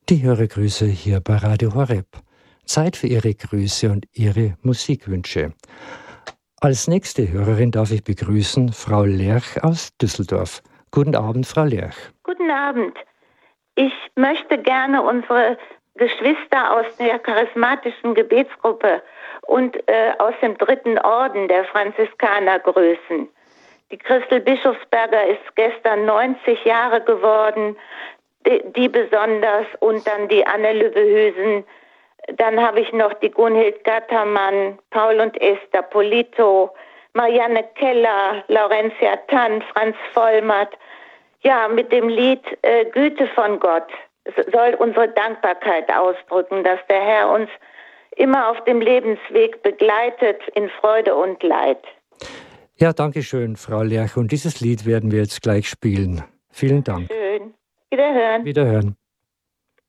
Die Hörergrüße hier bei Radio Horeb. Zeit für Ihre Grüße und Ihre Musikwünsche. Als nächste Hörerin darf ich begrüßen Frau Lerch aus Düsseldorf. Guten Abend, Frau Lerch. Guten Abend. Ich möchte gerne unsere Geschwister aus der charismatischen Gebetsgruppe und aus dem 3. Orden der Franziskaner grüßen. Die Christel Bischofsberger ist gestern 90 Jahre geworden, die besonders, und dann die Anne Lübbehüsen. Dann habe ich noch die Gunhild Gattermann, Paul und Esther Polito, Marianne Keller, Laurentia Tann, Franz Vollmatt. Ja, mit dem Lied Güte von Gott soll unsere Dankbarkeit ausdrücken, dass der Herr uns immer auf dem Lebensweg begleitet in Freude und Leid. Ja, danke schön, Frau Lerch. Und dieses Lied werden wir jetzt gleich spielen. Vielen Dank. Schön. Wiederhören. Wiederhören.